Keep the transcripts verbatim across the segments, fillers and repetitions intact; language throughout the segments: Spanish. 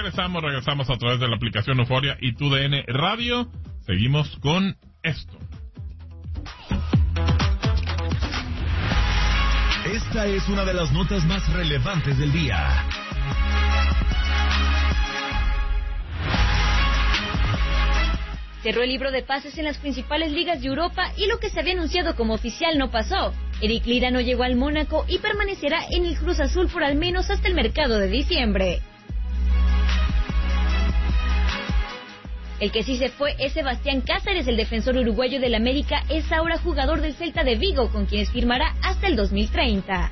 Regresamos, regresamos a través de la aplicación Euforia y Tu D N Radio. Seguimos con esto. Esta es una de las notas más relevantes del día. Cerró el libro de pases en las principales ligas de Europa y lo que se había anunciado como oficial no pasó. Eric Lira no llegó al Mónaco y permanecerá en el Cruz Azul por al menos hasta el mercado de diciembre. El que sí se fue es Sebastián Cáceres, el defensor uruguayo del América, es ahora jugador del Celta de Vigo, con quienes firmará hasta el dos mil treinta.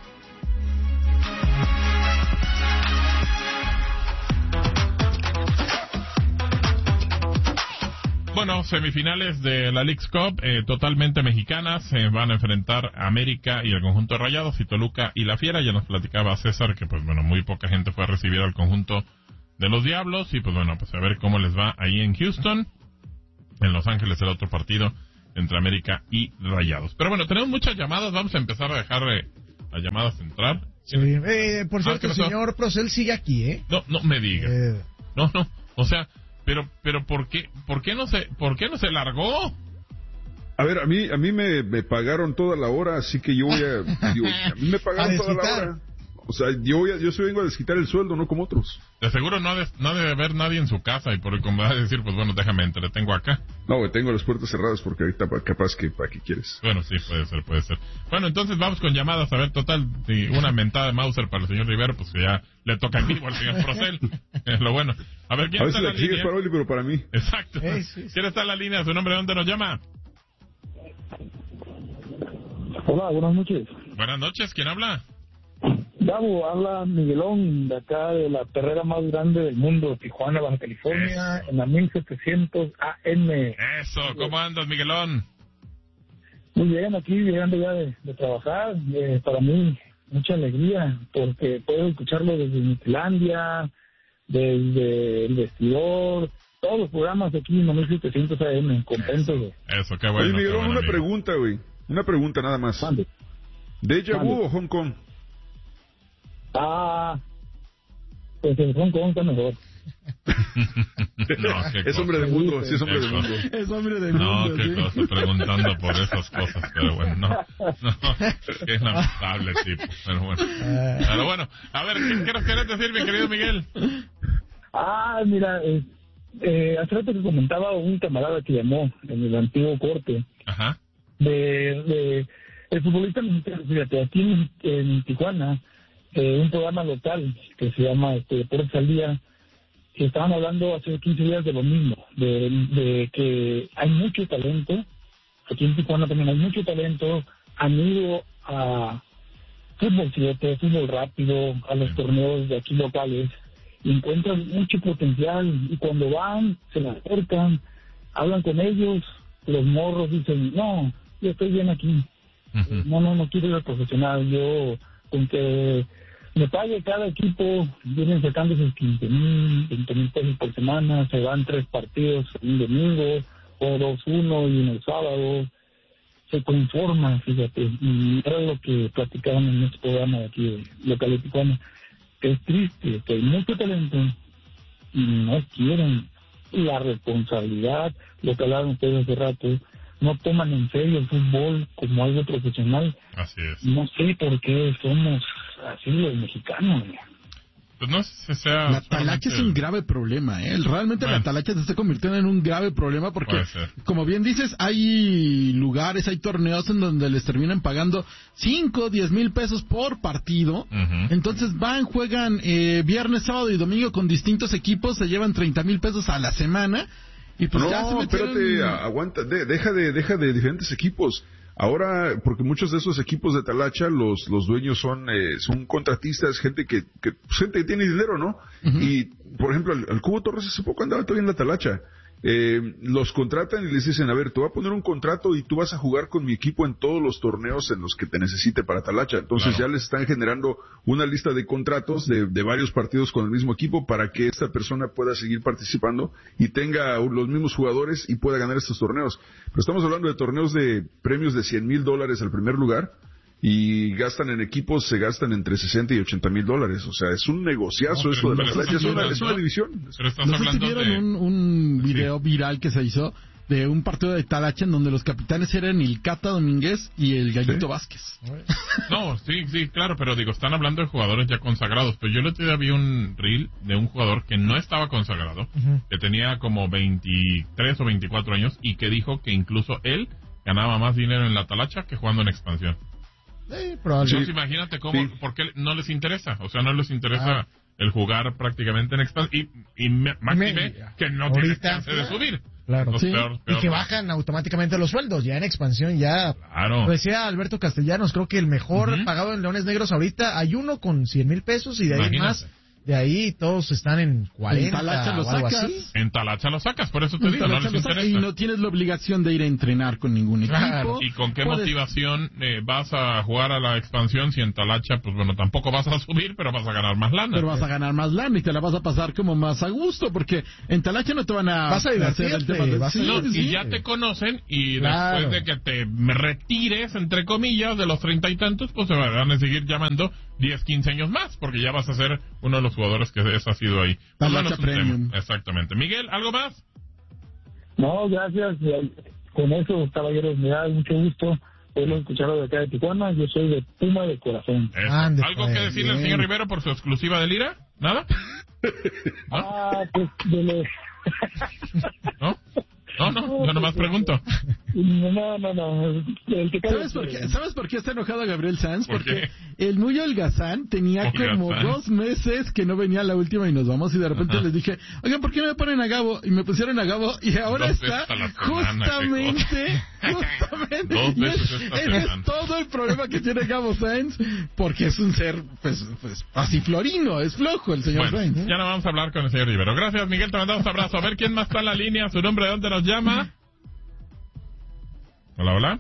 Bueno, semifinales de la Leagues Cup, eh, totalmente mexicanas, se van a enfrentar América y el conjunto de Rayados, y Toluca y la Fiera. Ya nos platicaba César que, pues bueno, muy poca gente fue a recibir al conjunto de los Diablos, y pues bueno, pues a ver cómo les va ahí en Houston. En Los Ángeles el otro partido entre América y Rayados. Pero bueno, tenemos muchas llamadas, vamos a empezar a dejar eh, las llamadas entrar. Sí, eh, por cierto, el señor Procel sigue aquí, ¿eh? No, no me diga. Eh. No, no, o sea... Pero, pero, ¿por qué, por qué no se, por qué no se largó? A ver, a mí, a mí me, me pagaron toda la hora, así que yo voy a, yo, a mí me pagaron toda la hora. O sea, yo voy a, yo soy vengo a desquitar el sueldo, no como otros. De seguro no, de, no debe haber nadie en su casa y por el como va a decir, pues bueno, déjame entretengo acá. No, güey, tengo las puertas cerradas porque ahorita capaz que para qué quieres. Bueno, sí, puede ser, puede ser. Bueno, entonces vamos con llamadas, a ver, total, sí, una mentada de Mauser para el señor Rivero, pues que ya le toca en vivo al señor Procel. Es lo bueno. A ver, ¿quién a está en la línea? Para Oli, pero para mí. Exacto. Eh, sí, sí. ¿Quién está en la línea? ¿Su nombre? ¿Dónde nos llama? Hola, buenas noches. Buenas noches, ¿quién habla? Gabo, habla Miguelón, de acá de la perrera más grande del mundo, Tijuana, Baja California, Eso. En la mil setecientos A M. Eso, ¿cómo andas, Miguelón? Muy bien, aquí llegando ya de, de trabajar, eh, para mí mucha alegría, porque puedo escucharlo desde Nutilandia, desde El Vestidor, todos los programas aquí en la mil setecientos A M, contento de... Eso, qué bueno. Oye, Miguelón, bueno, una amigo. pregunta, güey, una pregunta nada más. Mande. ¿Deja vu o Hong Kong? Ah, pues el Hong Kong está mejor. No, es hombre de mundo, sí es hombre de mundo. Es hombre de no, mundo. No, qué ¿sí? cosa, preguntando por esas cosas, pero bueno, no, no, qué lamentable tipo, pero bueno. Pero bueno, a ver, ¿qué, qué nos querés decir, mi querido Miguel? Ah, mira, eh, eh, hace rato que comentaba un camarada que llamó en el antiguo corte. Ajá. De, de el futbolista mexicano, fíjate, aquí en, en Tijuana, eh, un programa local que se llama este, Deportes al Día, que estaban hablando hace quince días de lo mismo, de, de que hay mucho talento, aquí en Tijuana también hay mucho talento, han ido a fútbol siete, fútbol rápido, a los torneos de aquí locales, y encuentran mucho potencial, y cuando van, se le acercan, hablan con ellos, los morros dicen, no, yo estoy bien aquí, uh-huh. no, no, no quiero ir al profesional, yo con que me pague cada equipo, vienen sacando esos quince mil, veinte mil pesos por semana, se van tres partidos un domingo, o dos uno y en el sábado, se conforman, fíjate, y era lo que platicaban en este programa de aquí de local de Tijuana, que es triste, que hay mucho talento y no quieren la responsabilidad, lo que hablaban ustedes hace rato, no toman en serio el fútbol como algo profesional. Así es. No sé por qué somos así los mexicanos. Pues no sé si sea... La talacha es un grave problema, ¿eh? Realmente bueno. La talacha se está convirtiendo en un grave problema porque, como bien dices, hay lugares, hay torneos en donde les terminan pagando cinco, diez mil pesos por partido. Uh-huh. Entonces van, juegan eh, viernes, sábado y domingo con distintos equipos, se llevan treinta mil pesos a la semana. Y pues no, ya se metieron... espérate, aguanta, de, deja de deja de diferentes equipos. Ahora, porque muchos de esos equipos de talacha, los los dueños son eh, son contratistas, gente que, que gente que tiene dinero, ¿no? Uh-huh. Y, por ejemplo, el, el Cubo Torres hace poco andaba todavía en la talacha. Eh, los contratan y les dicen, a ver, te voy a poner un contrato y tú vas a jugar con mi equipo en todos los torneos en los que te necesite para talacha. Entonces claro. Ya les están generando una lista de contratos de, de varios partidos con el mismo equipo para que esta persona pueda seguir participando y tenga los mismos jugadores y pueda ganar estos torneos. Pero estamos hablando de torneos de premios de cien mil dólares al primer lugar y gastan en equipos, se gastan entre sesenta y ochenta mil dólares. O sea, es un negociazo no, eso de la Atalaya, es una, es una división. Pero estás no hablando sé si vieron de... un, un video sí. viral que se hizo de un partido de Talacha en donde los capitanes eran el Cata Domínguez y el Gallito ¿Sí? Vázquez. No, sí, sí, claro, pero digo, están hablando de jugadores ya consagrados. Pero yo el otro día vi un reel de un jugador que no estaba consagrado, uh-huh. que tenía como veintitrés o veinticuatro años y que dijo que incluso él ganaba más dinero en la Talacha que jugando en expansión. Sí, probablemente. Entonces imagínate cómo, sí. por qué no les interesa, o sea, no les interesa ah. el jugar prácticamente en expansión y, y máxime que no ahorita, tiene chance de subir. Claro, sí. peor, peor, y que bajan automáticamente los sueldos, ya en expansión, ya. Claro. Lo decía Alberto Castellanos, creo que el mejor uh-huh. pagado en Leones Negros ahorita, hay uno con cien mil pesos y de ahí Imagínate. más. De ahí todos están en cuarenta. En Talacha lo sacas. Así. En Talacha lo sacas, por eso te en digo, no les interesa. Y no tienes la obligación de ir a entrenar con ningún claro. equipo. ¿Y con qué Puedes... motivación eh, vas a jugar a la expansión si en Talacha, pues bueno, tampoco vas a subir, pero vas a ganar más lana? Pero vas a ganar más lana y te la vas a pasar como más a gusto, porque en Talacha no te van a... Vas a hacer el tema de... vas sí, no, sí. Y ya te conocen y claro. después de que te retires, entre comillas, de los treinta y tantos, pues se van a seguir llamando diez, quince años más, porque ya vas a ser uno de los jugadores que es ha sido ahí. Talacha Premium. Exactamente. Miguel, ¿algo más? No, gracias. Con eso, caballeros, me da mucho gusto poderlo escuchar de acá de Tijuana. Yo soy de Puma de corazón. Ande, ¿Algo que decirle al señor Rivero por su exclusiva de Lira? ¿Nada? ¿No? Ah, pues de los... ¿No? No, no, yo nomás pregunto. No, no, no. El que ¿Sabes, por qué, ¿Sabes por qué está enojado Gabriel Sanz? ¿Por Porque qué? el Muyo Holgazán tenía Holgazán. como dos meses que no venía a la última y nos vamos y de repente Ajá. les dije, oigan, ¿por qué me ponen a Gabo? Y me pusieron a Gabo y ahora dos está semana, justamente, justamente, dos veces es, ese es todo el problema que tiene Gabo Sainz, porque es un ser, pues, pues así florino, es flojo el señor bueno, Sainz. ¿eh? Ya no vamos a hablar con el señor Rivero. Gracias, Miguel, te mandamos un abrazo. A ver quién más está en la línea, su nombre, ¿de dónde nos llama? Hola, hola.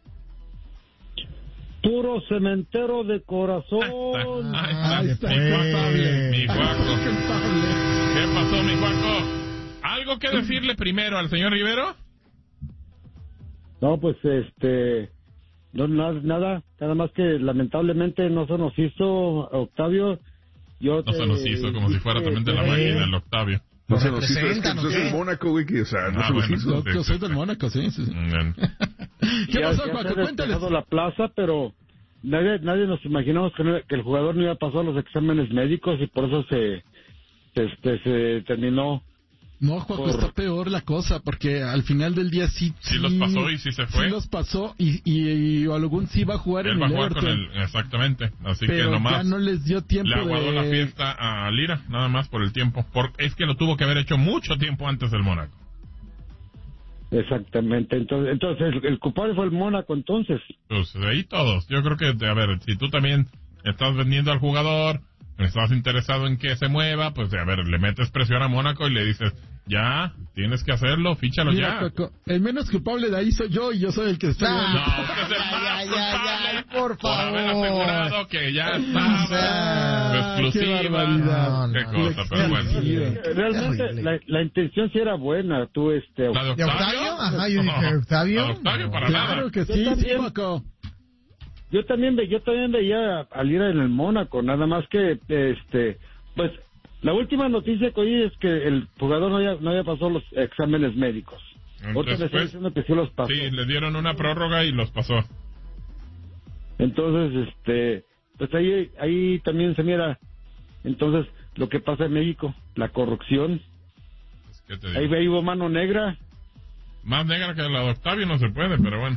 Puro cementero de corazón. Ahí está, ahí está. Mi Juaco. ¿Qué pasó, mi Juaco? ¿Algo que decirle primero al señor Rivero? No, pues este... No, nada, nada, nada más que lamentablemente no se nos hizo, Octavio. Yo no te, se nos hizo, como si fuera también de la máquina, el Octavio. No se nos hizo, es que yo soy del Mónaco, güey, que, o sea, no ah, se nos bueno, hizo. Yo, yo soy del Mónaco, sí, sí, sí. ¿Qué ya, pasó, Juaco? Cuéntales. La plaza, pero nadie, nadie nos imaginamos que, no, que el jugador no iba a pasar los exámenes médicos y por eso se, se, este, se terminó. No, Juaco, por... está peor la cosa, porque al final del día sí... Sí, sí los pasó y sí se fue. Sí los pasó y, y, y algún sí va a jugar Él en va el a jugar Everton. Con el, exactamente, así pero que nomás... ya no les dio tiempo le aguadó de... la fiesta a Lira, nada más por el tiempo. Por, es que lo tuvo que haber hecho mucho tiempo antes del Mónaco. Exactamente, entonces, entonces el, el culpable fue el Mónaco, entonces. Pues ahí todos, yo creo que, a ver, si tú también estás vendiendo al jugador, estás interesado en que se mueva, pues a ver, le metes presión a Mónaco y le dices... Ya, tienes que hacerlo, fíchalo. Mira, ya. Coco, el menos culpable de ahí soy yo y yo soy el que está... No, no usted es el más culpable por, por haber asegurado que ya estaba exclusiva. Qué barbaridad. No, no, qué cosa, no, pero bueno. Realmente la, la intención sí era buena, tú este... ¿La de Octavio? Octavio? Ajá, yo dije, ¿Octavio? ¿La de Octavio? Para claro nada. Claro que sí, yo sí, también, Coco. Yo también, yo también veía a Lira en el Mónaco, nada más que, este, pues... La última noticia que oí es que el jugador no había, no había pasado los exámenes médicos. Otra me está diciendo que sí los pasó. Sí, le dieron una prórroga y los pasó. Entonces, este, pues ahí, ahí también se mira, entonces, lo que pasa en México, la corrupción. ¿Qué te digo? Ahí, ahí hubo mano negra. Más negra que la de Octavio no se puede, pero bueno.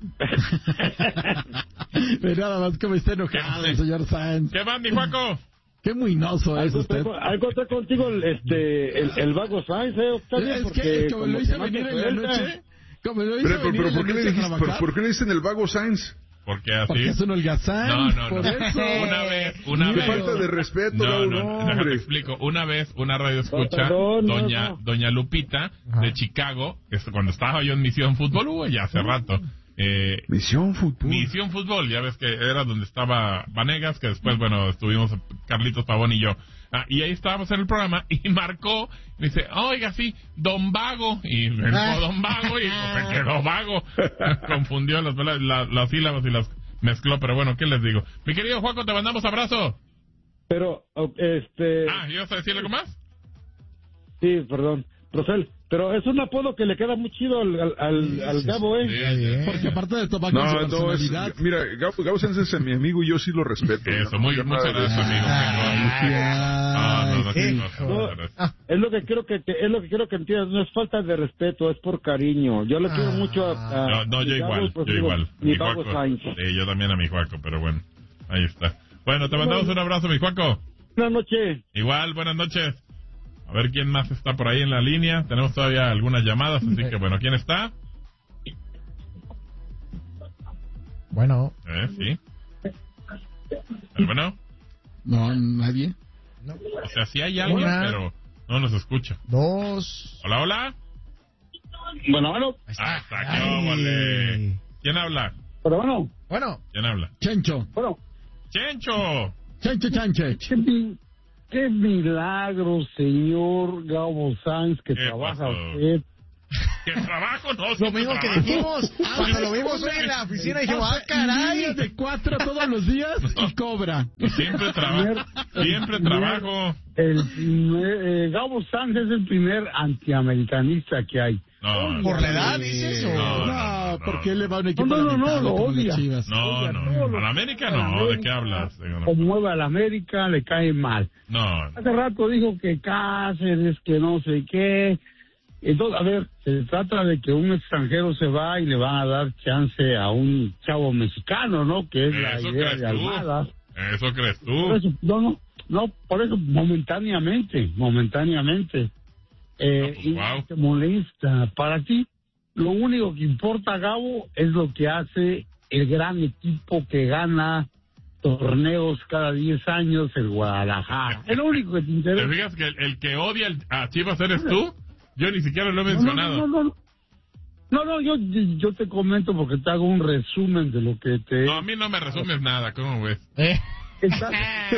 Pero nada más que me está enojado el señor Sáenz. ¿Qué va, mi Juaco? Qué muinoso es usted. Tengo, algo está contigo este, el, el vago Sainz, ¿eh, Octavio? Es porque que como, como lo hice venir en la noche... Como lo hice pero, venir pero, en la ¿por, qué noche le dijiste, ¿por, ¿por qué le dicen el vago Sainz? Porque así... Porque es un holgazán. No, no, por no. Eso. Una vez, una Qué vez... falta de respeto, no, no, no, no, déjate explico. Una vez, una radio escucha, no, no, doña, no. doña Lupita, Ajá. de Chicago, que es cuando estaba yo en Misión Fútbol, hubo ya hace rato... Eh, Misión Fútbol. Misión Fútbol, ya ves que era donde estaba Vanegas, que después, bueno, estuvimos Carlitos Pavón y yo. Ah, y ahí estábamos en el programa y marcó, y dice, oiga, sí, Don Vago, y entró Don Vago y pues, se quedó vago. Confundió las, las, las sílabas y las mezcló, pero bueno, ¿qué les digo? Mi querido Juaco, te mandamos abrazo. Pero, este... Ah, ¿ibas a decir algo más? Sí, perdón. Rosel, pero es un apodo que le queda muy chido al, al, al, al Gabo, ¿eh? Sí, sí, porque aparte de tomar no, con su no, personalidad... es, mira, Gabo, Gabo Sánchez es mi amigo y yo sí lo respeto. Eso, ¿no? muy, muchas gracias, amigo. Ah, no, no, no, no, no, es lo que quiero que te, es lo que quiero que entiendas, no es falta de respeto, es por cariño. Yo le quiero mucho a, a no, no, yo Gabo, igual, pues, yo digo, igual. Mi Mi Gabo Juaco, Sainz. sí, yo también a mi Juaco, pero bueno, ahí está. Bueno, te mandamos un abrazo, mi Juaco. Buenas noches. Igual, buenas noches. A ver quién más está por ahí en la línea. Tenemos todavía algunas llamadas, así que bueno, ¿quién está? Bueno. Eh, sí. ¿Pero bueno? No, nadie. No. O sea, sí hay alguien, Una. pero no nos escucha. Dos. Hola, hola. Bueno, bueno. Ah, está, qué óvole. ¿Quién habla? Pero bueno. Bueno. ¿Quién habla? Chencho. Bueno. ¡Chencho! Chencho, Chanche. Qué, mi- qué milagro, señor Gabo Sanz, que ¿Qué trabaja pasó? usted. ¿Qué trabajo? No, Lo siempre mismo que trabajo. dijimos. Cuando lo vimos hoy en la oficina dijimos, ah, Día caray. de cuatro todos los días y cobra. Siempre trabajo. Siempre trabajo. El primer, eh, Gabo Sanz es el primer antiamericanista que hay. No, no, Por no. la edad, dices, o... No, No, no, porque no. él le va a un equipo No, no, no, lamentable lo como odia. las Chivas. No, Oiga, no. todo lo- A la América a la no. ¿De América, qué hablas? Digo, no. Como mueve a la América, le cae mal. No. Hace rato dijo que Cáceres, que no sé qué. Entonces, a ver, se trata de que un extranjero se va y le van a dar chance a un chavo mexicano, ¿no? Que es la Eso idea crees de tú. Almada. Eso crees Por tú. eso, no, no, no, por eso, momentáneamente, momentáneamente. Eh, Ah, pues, y wow. te molesta. Para ti, lo único que importa, Gabo, es lo que hace el gran equipo que gana torneos cada diez años, el Guadalajara. Es lo único que te ¿Te interesa. fijas que el, el que odia el- a Chivas eres tú? Yo ni siquiera lo he No, no, mencionado. no, no, no. No, no, yo, yo te comento porque te hago un resumen de lo que te... No, a mí no me resumes nada, ¿cómo ves? Eh. Estás-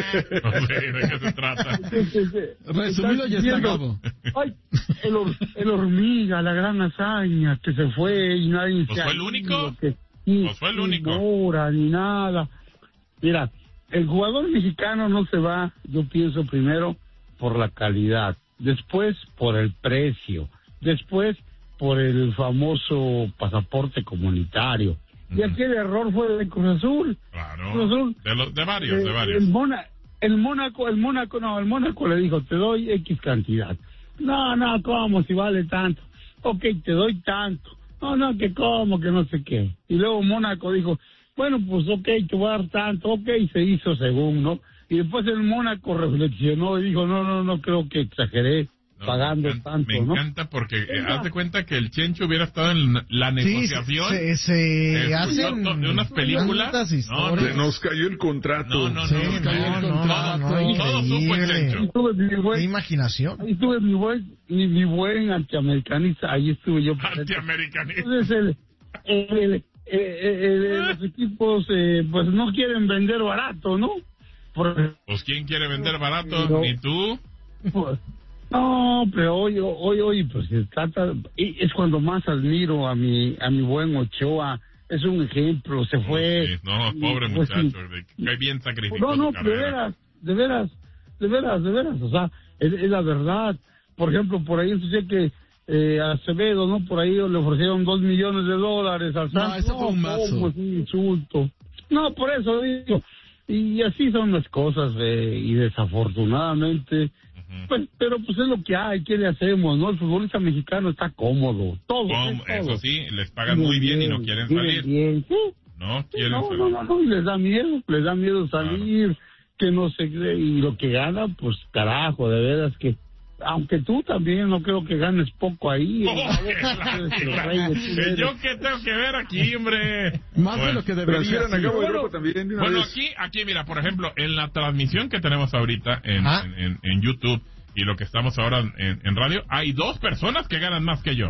No sé de qué se trata. Resumido, ya está diciendo, Gabo. Ay, el, hor- el hormiga, la gran hazaña, que se fue y nadie ¿Pues se fue el ha único? ido, que ni- Pues fue el ni único. Mora, ni nada. Mira, el jugador mexicano no se va, yo pienso primero por la calidad, después por el precio, después por el famoso pasaporte comunitario. Y aquí el error fue de Cruz Azul. Claro. Cruz Azul. De, los, de varios, Eh, de varios. El, Mona, el Mónaco, el Mónaco, no, el Mónaco le dijo, te doy X cantidad. No, no, ¿cómo? Si vale tanto. Ok, te doy tanto. No, no, que cómo, que no sé qué. Y luego Mónaco dijo, bueno, pues ok, te voy a dar tanto. Ok, se hizo según, ¿no? Y después el Mónaco reflexionó y dijo, no, no, no creo que exageré No, pagando me encanta, tanto, me ¿no? encanta porque eh, Venga. haz de cuenta que el Chencho hubiera estado en la Sí, negociación se, se eh, hacen de unas películas. tantas No, historias. Se nos cayó el contrato. No, no, Sí, no, no, no, no, todo, no, todo supo el increíble. Chencho. Ahí estuve mi Qué buen, imaginación. ahí estuve mi buen, mi, mi buen antiamericanista, ahí estuve yo. Antiamericanista. Entonces el, el, el, el- el- los equipos eh, pues no quieren vender barato, ¿no? Por- Pues quién quiere vender barato, No. ni tú. por- no, pero hoy, hoy, hoy, pues se trata, y es cuando más admiro a mi, a mi buen Ochoa. Es un ejemplo, se fue. Sí, no, pobre pues, muchacho, de- que bien sacrificó No, no, su de carrera. veras, de veras, de veras, de veras, o sea, es, es la verdad. Por ejemplo, por ahí escuché que eh, a Acevedo, ¿no? Por ahí le ofrecieron dos millones de dólares al No, Santos. eso fue un mazo. ¿cómo? Es un insulto. No, por eso digo. Y así son las cosas, eh, y desafortunadamente, Ujú. pues, pero pues es lo que hay, ¿qué le hacemos, no? El futbolista mexicano está cómodo, todo. ¿Cómo? es todo. Eso sí, les pagan muy bien y no quieren viven salir. bien, sí. No Sí, quieren no, salir. no, no, no, y les da miedo, les da miedo salir, que no se y lo que gana, pues carajo, de veras que, aunque tú también no creo que ganes poco ahí. Oh, ¿eh? que Eres la- el rey de que Chile. ¿Yo qué tengo que ver aquí, hombre? Más de Bueno. lo que debería. Transfieran a sí. Gabo de Europa también de una Bueno, vez. aquí, aquí, mira, por ejemplo, en la transmisión que tenemos ahorita en, Ah. en, en- en YouTube y lo que estamos ahora en, en radio, hay dos personas que ganan más que yo.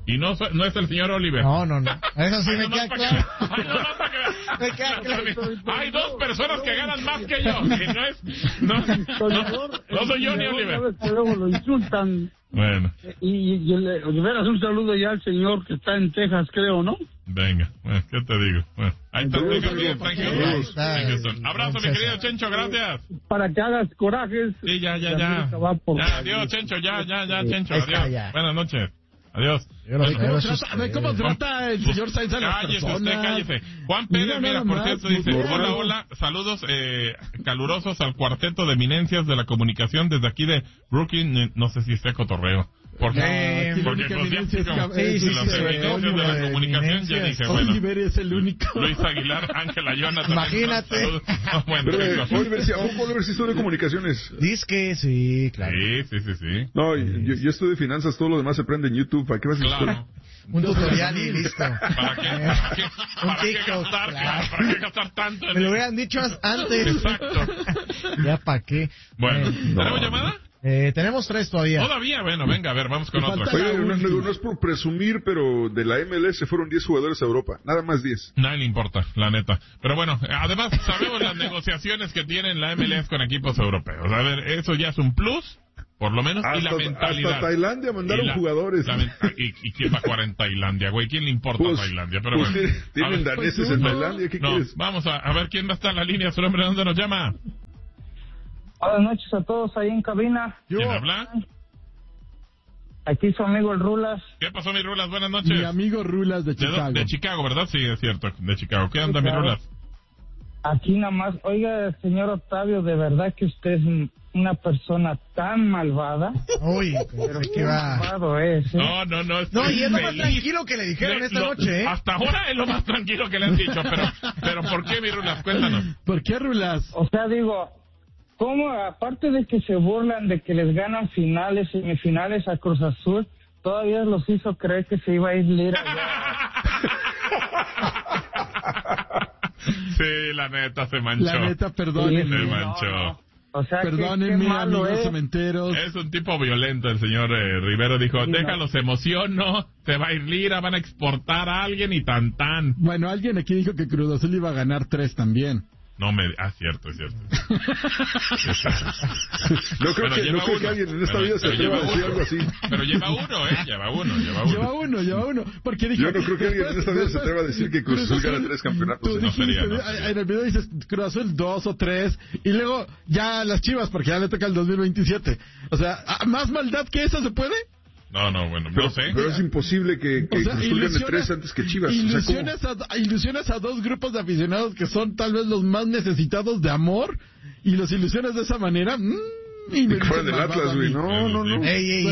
Y no, no es el señor Oliver. No, no, no. Eso sí me queda claro. Me queda claro. Hay dos personas que ganan más que yo. Que no es. No, no, no soy yo ni Oliver. Luego lo insultan. Bueno. Y, y, y le, Oliveras, un saludo ya al señor que está en Texas, creo, ¿no? Venga, bueno, ¿qué te digo? Bueno, ahí está. Ahí está. Abrazo, mi querido Chencho, gracias. Para que hagas corajes. Sí, ya, ya, ya. Ya, adiós, Chencho, ya, ya, ya, Chencho, adiós. Buenas noches. Adiós. ¿Ve cómo trata el señor Sainz a las cállese personas? Usted, cállese. Juan Pérez, mira, por cierto, dice, hola, hola, saludos eh, calurosos al cuarteto de eminencias de la comunicación desde aquí de Brooklyn, no sé si esté cotorreo. Porque, no, porque la pues, eminencia ya, es como, sí, sí, las sí, eminencias sí, de la comunicación, ya dije, bueno. Oliver es el único. Luis Aguilar, Ángela Jonathan. Imagínate. No, bueno, pero, eh, Oliver, si, Oliver sí estudia comunicaciones. Dice que sí, claro. Sí, sí, sí, sí. No, yo, yo estudio finanzas, todo lo demás se aprende en YouTube. ¿Para qué vas a Claro. estudiar? Un tutorial y listo. ¿Para qué, para qué, para qué gastar, claro. para qué gastar tanto? En Me lo hubieran dicho antes. Exacto. Ya, ¿para qué? Bueno, Eh, ¿tenemos llamada? Eh, tenemos tres todavía. Todavía, bueno, venga, a ver, vamos con otra. Oye, no, no, no es por presumir, pero de la M L S fueron diez jugadores a Europa. Nada más diez. Nadie le importa, la neta. Pero bueno, además sabemos las negociaciones que tienen la M L S con equipos europeos. A ver, eso ya es un plus, por lo menos, hasta, y la mentalidad. Hasta Tailandia mandaron y la, jugadores. La, y, ¿Y quién va a jugar en Tailandia, güey? ¿Quién le importa pues, Tailandia? Pero pues bueno, tienen daneses en Tailandia, ¿qué no, quieres? Vamos a, a ver quién va a estar en la línea, su nombre, ¿dónde nos llama? Buenas noches a todos ahí en cabina. ¿Quién Yo. habla? Aquí su amigo el Rulas. ¿Qué pasó, mi Rulas? Buenas noches. Mi amigo Rulas de Chicago. De, de Chicago, ¿verdad? Sí, es cierto, de Chicago. ¿Qué onda, sí, claro. mi Rulas? Aquí nada más. Oiga, señor Octavio, de verdad que usted es una persona tan malvada. Uy, pero qué malvado es, ¿eh? No, no, no. No, y es lo más tranquilo que le dijeron esta lo, noche, ¿eh? Hasta ahora es lo más tranquilo que le han dicho, pero, pero ¿por qué, mi Rulas? Cuéntanos. ¿Por qué, Rulas? O sea, digo, ¿cómo, aparte de que se burlan de que les ganan finales, semifinales a Cruz Azul, todavía los hizo creer que se iba a ir Lira allá? Sí, la neta se manchó. La neta, perdónenme. Se manchó. No, no. O sea, perdónenme, qué, qué amigos es. cementeros. Es un tipo violento el señor eh, Rivero. Dijo, sí, déjalos, no. emociono, se va a ir Lira, van a exportar a alguien y tan tan. Bueno, alguien aquí dijo que Cruz Azul iba a ganar tres también. No me... Ah, cierto, es cierto. No creo, que, no creo que alguien en esta pero, vida se atreva a decir algo así. Pero lleva uno, ¿eh? Lleva uno, lleva uno. Lleva uno, lleva uno. Porque dije, yo no creo que alguien en esta vida se atreva a decir que Cruz Azul gana tres campeonatos. Tú no dijiste, sería, no sería. En el video dices Cruz Azul dos o tres, y luego ya las Chivas, porque ya le toca el dos mil veintisiete. O sea, ¿más maldad que eso se puede? No, no, bueno, pero, no sé. Pero es imposible que, que o sea, Cruz Azul gane tres antes que Chivas. Ilusionas, o sea, a, ilusionas a dos grupos de aficionados que son tal vez los más necesitados de amor, y los ilusionas de esa manera. Mmm, y que fueran del Atlas, güey. No, no, no. Ey, ey,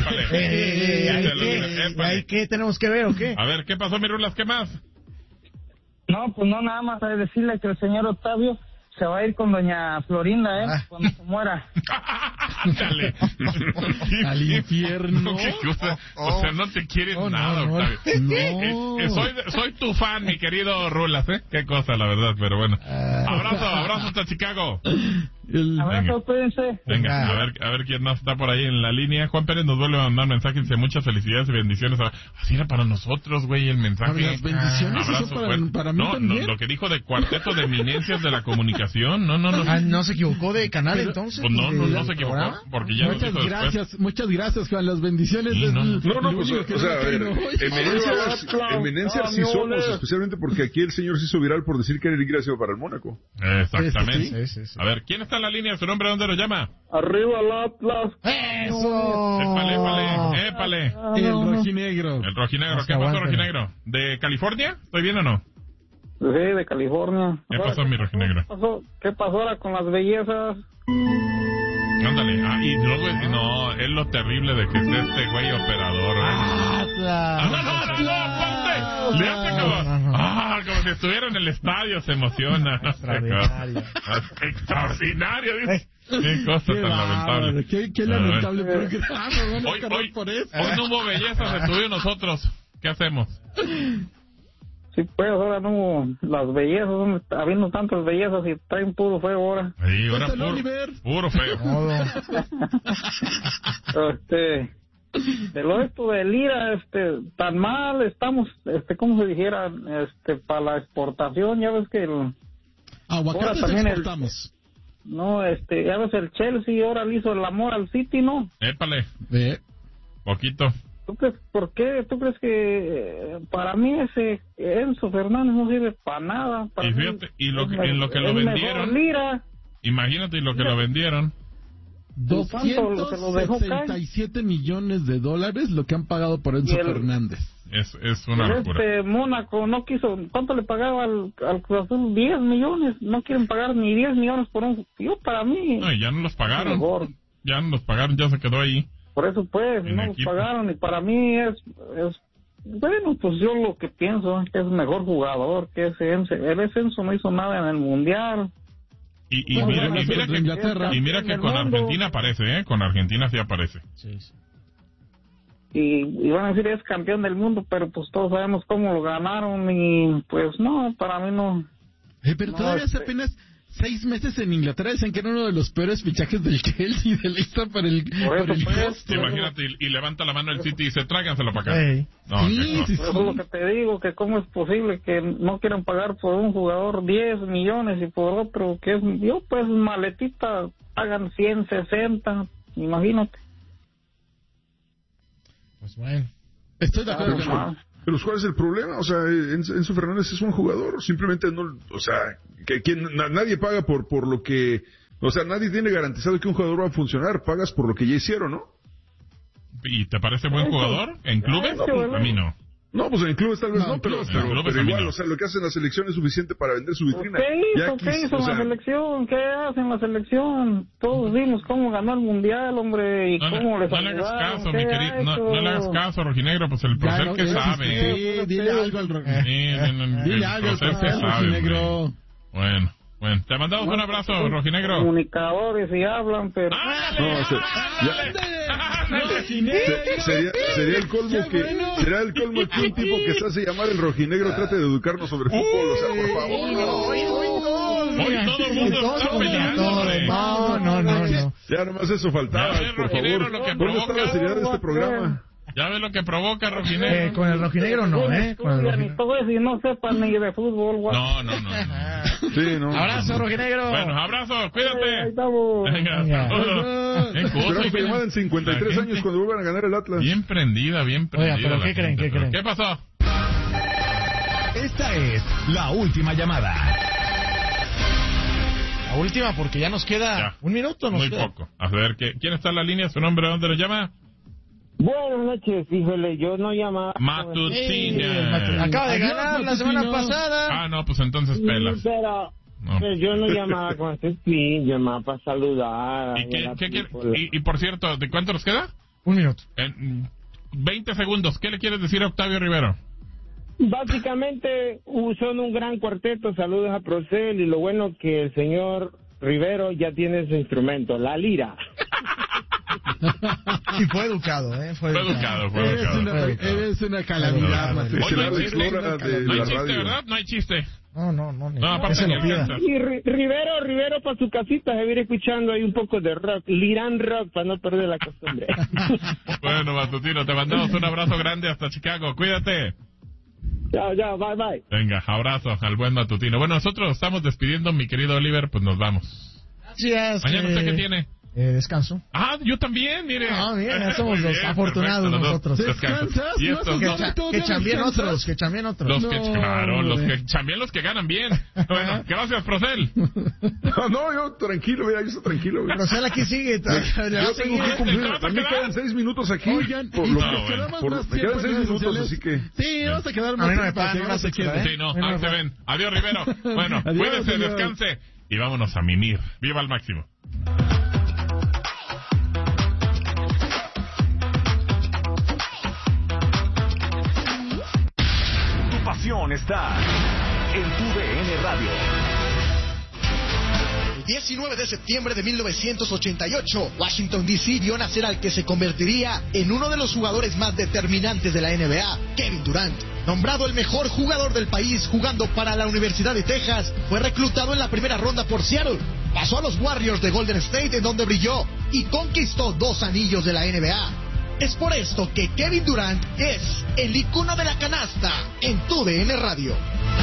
ey, ey. ¿Qué tenemos que ver o qué? A ver, ¿qué pasó, mi Rulas? ¿Qué más? No, pues no, nada más a decirle que el señor Octavio se va a ir con doña Florinda, ¿eh? Ah. Cuando se muera. Dale. Al infierno. ¿Qué, qué, o, sea, oh, o sea, no te quieres oh, nada, no, Octavio. No. Eh, eh, soy, soy tu fan, mi querido Rulas, ¿eh? Qué cosa, la verdad, pero bueno. Abrazo, abrazo hasta Chicago. El... Abrazo, cuídense. Venga, a ver, a ver quién más está por ahí en la línea. Juan Pérez nos vuelve a mandar mensaje, dice muchas felicidades y bendiciones. Así era para nosotros, güey, el mensaje. Las bendiciones ah, eso para, para mí no, también. No, lo que dijo de cuarteto de eminencias de la comunicación, no, no, no. Ah, no se equivocó de canal pero, entonces. Pues no, no, no se equivocó, programa? Porque ya muchas nos gracias, después. Muchas gracias, Juan, las bendiciones. Sí, es no, el, no, no, pues, o, o sea, a ver, eminencias, eminencias sí somos, especialmente porque aquí el señor se hizo viral por decir que era gracias para el Mónaco. Exactamente. Sí, sí, sí. A ver, ¿quién está en la línea? ¿Su nombre dónde lo llama? Arriba el Atlas. ¡Eso! Épale, épale, épale. El rojinegro. El rojinegro. ¿Qué pasó, rojinegro? ¿De California? ¿Estoy bien o no? Sí, de California. ¿Qué pasó, mi rojinegro? ¿Qué pasó, ¿Qué pasó ahora con las bellezas? Ándale. Ah, y luego, no, es lo terrible de que esté este güey operador. ¡Atlas! ¡Ah, no, no, no, no, aparte! Le hace como... ¡Ah, como si estuviera en el estadio! Se emociona. Extraordinario. Extraordinario, dice. Qué cosa qué tan lamentable. Qué, qué lamentable programa. Hoy, hoy, por eso. Hoy no hubo bellezas, estuvimos nosotros. ¿Qué hacemos? Sí, pues ahora no hubo las bellezas, habiendo tantas bellezas y traen puro feo ahora. Sí, ahora puro, puro feo. este, de lo esto de Lira, este, tan mal estamos, este, como se dijera, este, para la exportación, ya ves que el... Aguacates exportamos. El, no, este, ya ves el Chelsea ahora le hizo el amor al City, ¿no? Épale. ¿Eh? Poquito. ¿Tú crees, por qué? ¿Tú crees que eh, para mí ese Enzo Fernández no sirve para nada? Para y fíjate, mí, y lo que, me, en lo que lo vendieron, Lira. Imagínate y lo que lo vendieron. doscientos sesenta y siete millones de dólares lo que han pagado por Enzo el, Fernández. Es, es una locura. Este Mónaco no quiso, ¿cuánto le pagaba al, al Cruz Azul? diez millones, no quieren pagar ni diez millones por un... Yo para mí... No, y ya no los pagaron. Ya no los pagaron, ya se quedó ahí. Por eso pues, no los pagaron y para mí es... es bueno, pues yo lo que pienso es que es mejor jugador que ese Enzo. El Enzo no hizo nada en el Mundial. Y, y, mira, y, mira que, y mira que con Argentina aparece, ¿eh? Con Argentina sí aparece. Sí, sí. Y, y van a decir es campeón del mundo, pero pues todos sabemos cómo lo ganaron y pues no, para mí no. Eh, pero no, todavía este... hace apenas seis meses en Inglaterra dicen que era uno de los peores fichajes del Chelsea de la lista para el, por por el pues, costo. Imagínate, y, y levanta la mano el City y dice, tráiganselo para acá. Hey. No, sí, sí, sí. Eso es lo que te digo, que cómo es posible que no quieran pagar por un jugador diez millones y por otro que es, yo pues maletita pagan ciento sesenta, imagínate. Pues bueno. Estoy de acuerdo. Pero, pero ¿cuál es el problema? O sea, Enzo Fernández es un jugador, simplemente no, o sea, que quien nadie paga por por lo que, o sea, nadie tiene garantizado que un jugador va a funcionar, pagas por lo que ya hicieron, ¿no? ¿Y te parece buen jugador en clubes? No, pues, a mí no. No, pues en clubes tal vez no, no pero, pero, pero, pero igual, no. O sea, lo que hacen la selección es suficiente para vender su vitrina. ¿Qué hizo? ¿Qué hizo en la selección? ¿Qué hacen la selección? Todos vimos cómo ganó el Mundial, hombre, y no, cómo les No le hagas caso, mi querido, no, no le hagas caso, Rojinegro, pues el Procel no, que sabe. Sí, dile algo al Rojinegro. Dile algo al Procel, Rojinegro. Bueno. Bueno, te mandamos un abrazo, Rojinegro. Comunicadores y hablan, pero... ¡Ah, no, se, ya, se, sería, sería el colmo que... Bueno. Sería el colmo que un tipo que se hace llamar el Rojinegro trate de educarnos sobre fútbol, o sea, por favor. No, hoy, hoy, hoy, hoy todo el mundo está peleando. No, no, no, no. Ya nomás eso faltaba, ya, por favor. Lo que ¿Dónde está la seriedad de este programa? Ya ves lo que provoca Rojinegro. Eh, con el Rojinegro no, ¿eh? Con el Rojinegro. Todo eso y no sepan ni de fútbol. Guay. No, no, no. no. Sí, no. Abrazo, Rojinegro. Bueno, abrazo, cuídate. Eh, ahí estamos. Venga, saludos. Esperamos que llamada en cincuenta y tres años cuando vuelvan a ganar el Atlas. Bien prendida, bien prendida. Oiga, pero ¿qué creen? ¿Qué creen? ¿Qué pasó? Esta es la última llamada. La última porque ya nos queda ya. un minuto. Nos Muy queda. poco. A ver, ¿quién está en la línea? ¿Su nombre? ¿Dónde lo llama? Buenas noches, híjole, yo no llamaba. Matutina. Sí, acaba de ganar la semana pasada. Ah, no, pues entonces pelas. Pero, no. pero yo no llamaba con ese fin, llamaba para saludar. ¿Y, qué, qué quiere, y, y por cierto, ¿de cuánto nos queda? Un minuto. En veinte segundos. ¿Qué le quieres decir a Octavio Rivero? Básicamente, son un gran cuarteto. Saludos a Procel y lo bueno que el señor Rivero ya tiene su instrumento, la lira. Y fue educado, ¿eh? Fue, fue educado, fue eres educado. Una, fue educado. Eres una calamidad. No, no, no, hay chiste, de no hay la chiste, radio. ¿verdad? No hay chiste. No, no, no. No, aparte se lo pida. Y Rivero, Rivero para su casita se viene escuchando ahí un poco de rock, Liran Rock, para no perder la costumbre. Bueno, Matutino, te mandamos un abrazo grande hasta Chicago. Cuídate. Chao, chao, bye, bye. Venga, abrazo al buen Matutino. Bueno, nosotros estamos despidiendo, mi querido Oliver, pues nos vamos. Gracias. Mañana, ¿usted qué tiene? Eh, descanso. Ah, yo también, mire. Ah, mira, ya somos los bien, afortunados perfecto, nosotros. Descansas, y estos que, dos, cha, que chambien otros, que chambien otros. Los no, que, claro, los que chambien los que ganan bien. Bueno, gracias, Procel. No, no, yo tranquilo, mira, yo estoy tranquilo. Güey. Procel aquí sigue. Yo tengo que cumplir. A mí quedan seis minutos aquí. Oigan, por y lo si que, nos quedamos por, más me quedan seis minutos, sociales. así que... Sí, vamos a quedar a más mí no me tiempo, pagan, no se quede. Sí, no, ahí no se ven. Adiós, Rivero. Bueno, adiós, cuídense, adiós. descanse y vámonos a mimir. Viva al máximo. Está en tu D N Radio. El diecinueve de septiembre de mil novecientos ochenta y ocho, Washington D C vio nacer al que se convertiría en uno de los jugadores más determinantes de la N B A, Kevin Durant. Nombrado el mejor jugador del país jugando para la Universidad de Texas, fue reclutado en la primera ronda por Seattle. Pasó a los Warriors de Golden State, en donde brilló y conquistó dos anillos de la N B A. Es por esto que Kevin Durant es el icono de la canasta en tu D N Radio.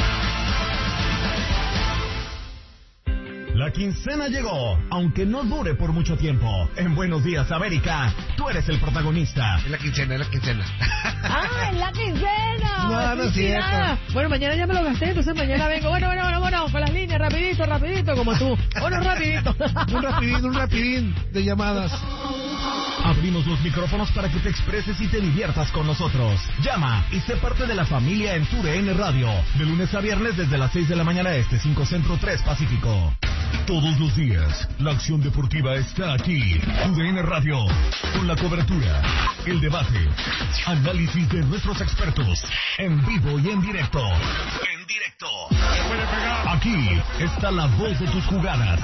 La quincena llegó, aunque no dure por mucho tiempo. En Buenos Días, América, tú eres el protagonista. Es la quincena, es la quincena. ¡Ah, es la quincena! No, no es cierto. Bueno, mañana ya me lo gasté, entonces mañana vengo. Bueno, bueno, bueno, bueno, con las líneas, rapidito, rapidito, como tú. Bueno, rapidito. Un rapidín, un rapidín de llamadas. Abrimos los micrófonos para que te expreses y te diviertas con nosotros. Llama y sé parte de la familia en tu D N Radio. De lunes a viernes desde las seis de la mañana este, cinco Centro, tres Pacífico. Todos los días, la acción deportiva está aquí. Tu D N Radio, con la cobertura, el debate, análisis de nuestros expertos, en vivo y en directo. En directo. Aquí está la voz de tus jugadas.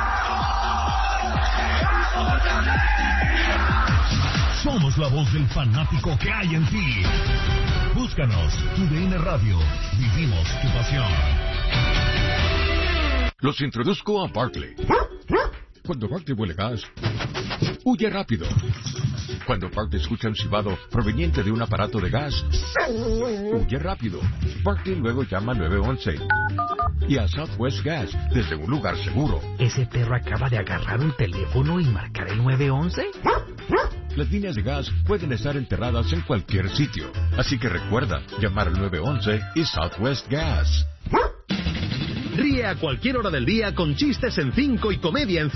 Somos la voz del fanático que hay en ti. Búscanos, Tu D N Radio. Vivimos tu pasión. Los introduzco a Barkley. Cuando Barkley huele gas, huye rápido. Cuando Barkley escucha un silbado proveniente de un aparato de gas, huye rápido. Barkley luego llama nueve once. Y a Southwest Gas, desde un lugar seguro. ¿Ese perro acaba de agarrar un teléfono y marcar el nueve once? Las líneas de gas pueden estar enterradas en cualquier sitio. Así que recuerda, llamar al nueve once y Southwest Gas. Ríe a cualquier hora del día con chistes en cinco y comedia en